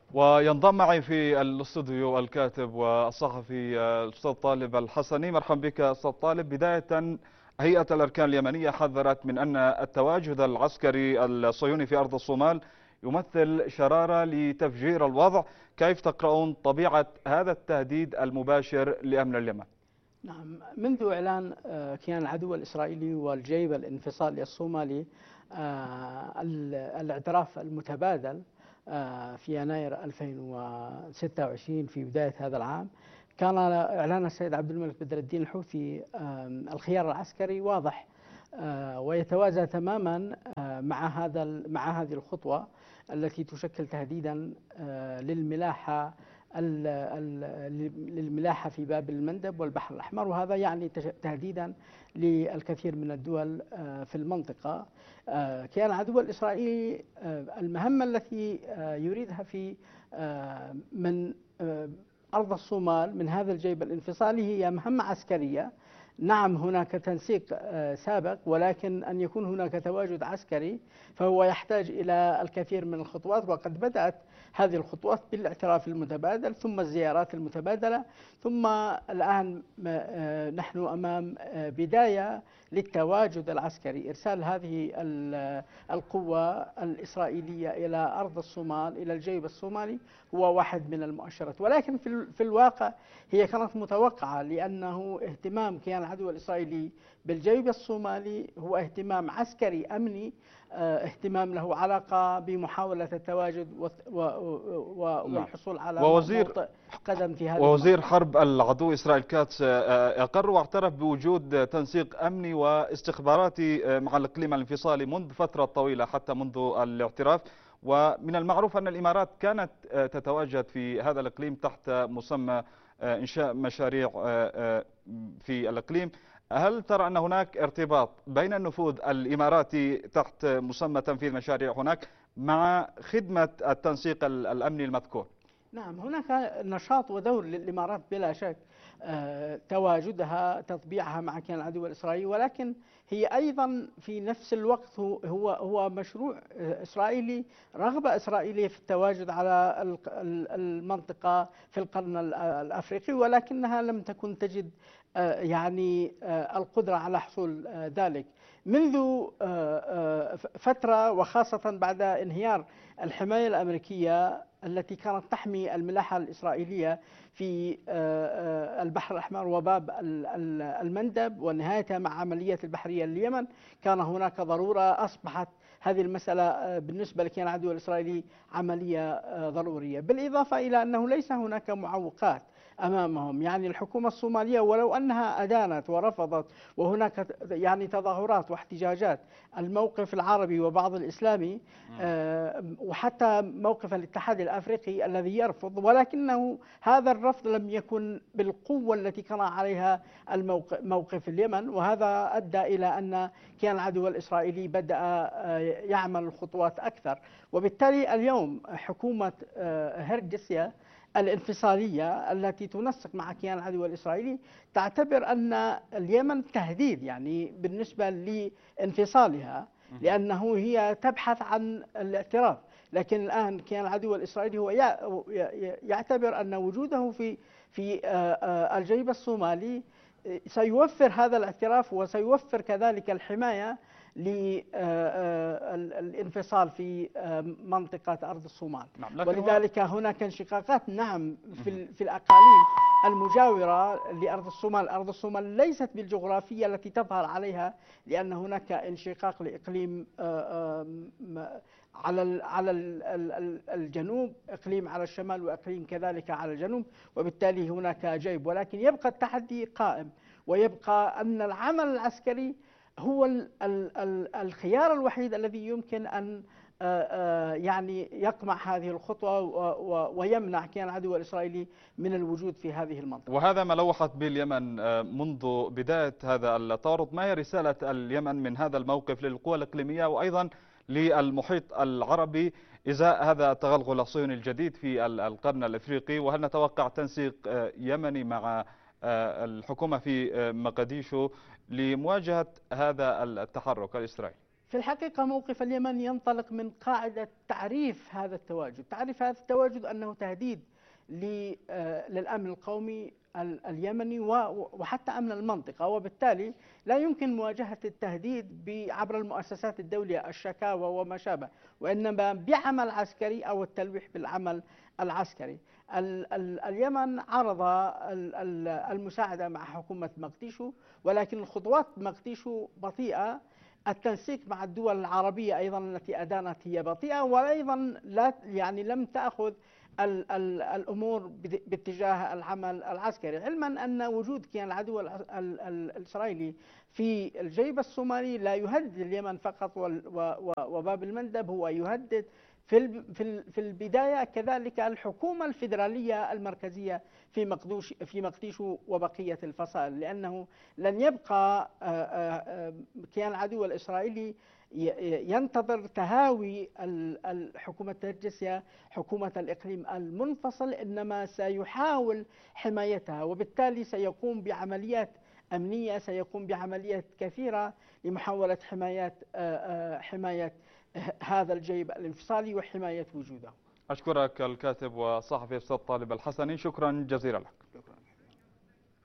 وينضم معي في الاستوديو الكاتب والصحفي الأستاذ طالب الحسني. مرحبا بك أستاذ طالب. بداية، هيئة الأركان اليمنية حذرت من أن التواجد العسكري الصهيوني في أرض الصومال يمثل شرارة لتفجير الوضع. كيف تقرؤون طبيعة هذا التهديد المباشر لأمن اليمن؟ نعم، منذ إعلان كيان العدو الإسرائيلي والجيب الانفصالي الصومالي الاعتراف المتبادل في يناير 2026 في بداية هذا العام، كان إعلان السيد عبد الملك بدر الدين الحوثي الخيار العسكري واضح ويتوازى تماما مع هذه الخطوة التي تشكل تهديدا للملاحة في باب المندب والبحر الأحمر، وهذا يعني تهديدا للكثير من الدول في المنطقة. كان العدو الإسرائيلي المهمة التي يريدها في من أرض الصومال من هذا الجيب الانفصالي هي مهمة عسكرية. نعم، هناك تنسيق سابق، ولكن أن يكون هناك تواجد عسكري فهو يحتاج إلى الكثير من الخطوات، وقد بدأت هذه الخطوات بالاعتراف المتبادل ثم الزيارات المتبادلة، ثم الآن نحن أمام بداية للتواجد العسكري. إرسال هذه القوة الإسرائيلية إلى أرض الصومال، إلى الجيب الصومالي، هو واحد من المؤشرات، ولكن في الواقع هي كانت متوقعة، لأنه اهتمام كيان العدو الإسرائيلي بالجيب الصومالي هو اهتمام عسكري أمني، اهتمام له علاقة بمحاولة التواجد والحصول على موطئ قدم في هذه ووزير حرب العدو إسرائيل كاتس أقر واعترف بوجود تنسيق أمني واستخباراتي مع الإقليم الانفصالي منذ فترة طويلة حتى منذ الاعتراف. ومن المعروف أن الإمارات كانت تتواجد في هذا الإقليم تحت مسمى إنشاء مشاريع في الإقليم. هل ترى أن هناك ارتباط بين النفوذ الإماراتي تحت مسمى تنفيذ مشاريع هناك مع خدمة التنسيق الأمني المذكور؟ نعم، هناك نشاط ودور للإمارات بلا شك، تواجدها تطبيعها مع كيان العدو الإسرائيلي، ولكن هي أيضا في نفس الوقت هو مشروع إسرائيلي، رغبة إسرائيلية في التواجد على المنطقة في القرن الأفريقي، ولكنها لم تكن تجد يعني القدرة على حصول ذلك منذ فترة، وخاصة بعد انهيار الحماية الأمريكية التي كانت تحمي الملاحة الإسرائيلية في البحر الأحمر وباب المندب ونهايتها مع عملية البحرية لليمن. كان هناك ضرورة، أصبحت هذه المسألة بالنسبة لكيان العدو الإسرائيلي عملية ضرورية، بالإضافة إلى أنه ليس هناك معوقات أمامهم. يعني الحكومة الصومالية ولو أنها أدانت ورفضت، وهناك يعني تظاهرات واحتجاجات، الموقف العربي وبعض الإسلامي وحتى موقف الاتحاد الأفريقي الذي يرفض، ولكنه هذا الرفض لم يكن بالقوة التي كان عليها موقف اليمن، وهذا أدى إلى أن كيان العدو الإسرائيلي بدأ يعمل خطوات أكثر. وبالتالي اليوم حكومة هرجسيا الانفصالية التي تنسق مع كيان العدو الإسرائيلي تعتبر أن اليمن تهديد يعني بالنسبة لانفصالها، لأنه هي تبحث عن الاعتراف. لكن الآن كيان العدو الإسرائيلي هو يعتبر أن وجوده في الجيب الصومالي سيوفر هذا الاعتراف، وسيوفر كذلك الحماية للانفصال في منطقة أرض الصومال. ولذلك هناك انشقاقات نعم في الأقاليم المجاورة لأرض الصومال. أرض الصومال ليست بالجغرافية التي تظهر عليها، لأن هناك انشقاق لإقليم على الجنوب، إقليم على الشمال، وإقليم كذلك على الجنوب، وبالتالي هناك جيب. ولكن يبقى التحدي قائم، ويبقى أن العمل العسكري هو الخيار الوحيد الذي يمكن أن يعني يقمع هذه الخطوة ويمنع كيان العدو الإسرائيلي من الوجود في هذه المنطقة. وهذا ما لوحت به اليمن منذ بداية هذا التعارض. ما هي رسالة اليمن من هذا الموقف للقوى الإقليمية وأيضا للمحيط العربي إزاء هذا التغلغل الصهيوني الجديد في القرن الإفريقي؟ وهل نتوقع تنسيق يمني مع الحكومة في مقديشو لمواجهة هذا التحرك الإسرائيلي؟ في الحقيقة موقف اليمن ينطلق من قاعدة تعريف هذا التواجد، تعريف هذا التواجد أنه تهديد للأمن القومي اليمني وحتى أمن المنطقة، وبالتالي لا يمكن مواجهة التهديد عبر المؤسسات الدولية، الشكاوى وما شابه، وإنما بعمل عسكري أو التلويح بالعمل العسكري. اليمن عرض المساعدة مع حكومة مقديشو، ولكن الخطوات مقديشو بطيئة. التنسيق مع الدول العربية أيضا التي أدانت هي بطيئة، وأيضا لا لم تأخذ الأمور باتجاه العمل العسكري، علما أن وجود كيان العدو الإسرائيلي في الجيب الصومالي لا يهدد اليمن فقط وباب المندب، هو يهدد في البداية كذلك الحكومة الفيدرالية المركزية في مقديشو وبقية الفصائل، لأنه لن يبقى كيان العدو الإسرائيلي ينتظر تهاوي الحكومة الترجسية حكومة الإقليم المنفصل، إنما سيحاول حمايتها، وبالتالي سيقوم بعمليات أمنية، سيقوم بعمليات كثيرة لمحاولة حماية هذا الجيب الانفصالي وحماية وجوده. أشكرك الكاتب والصحفي الأستاذ طالب الحسني، شكرا جزيلا لك.